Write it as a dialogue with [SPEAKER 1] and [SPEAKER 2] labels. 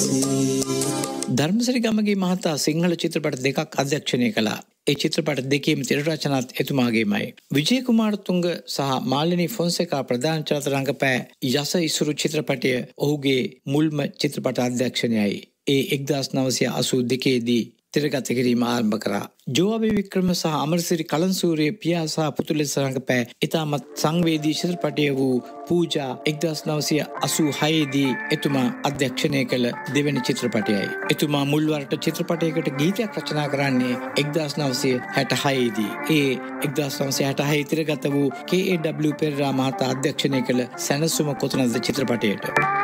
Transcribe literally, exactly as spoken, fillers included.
[SPEAKER 1] ධර්මසිරි ගමගේ මහතා සිංහල චිත්‍රපට දෙකක් අධ්‍යක්ෂණය කළා. ඒ චිත්‍රපට දෙකේම තිර රචනාත් එතුමාගේමයි. විජය කුමාරතුංග සහ මාලිනී ෆොන්සේකා ප්‍රධාන චරිත රංගපෑ යස ඉසුරු චිත්‍රපටය ඔහුගේ මුල්ම චිත්‍රපට අධ්‍යක්ෂණයයි. ඒ එක්දාස් නවසිය අසූ දෙකේදී තිරගත කිරීම ආරම්භ කරා. ජෝඅබේ වික්‍රම සහ අමරසිරි කලන්සූරිය පියා සහ පුතු ලෙස රංගපෑ ඉතාමත් සංවේදී චිත්‍රපටය වූ පූජා එක්දාස් නවසිය අසූ හයේදී එතුමා අධ්‍යක්ෂණය කළ දෙවැනි චිත්‍රපටයයි. එතුමා මුල්වරට චිත්‍රපටයකට ගීතයක් රචනා කරන්නේ එක්දාස් නවසිය හැට හයේදී. ඒ එක්දාස් නවසිය හැට හයේ තිරගත වූ කේ ඒ ඩබ්ලිව් පෙරේරා මහතා අධ්‍යක්ෂණය කළ සැනසුම කොතනද චිත්‍රපටයට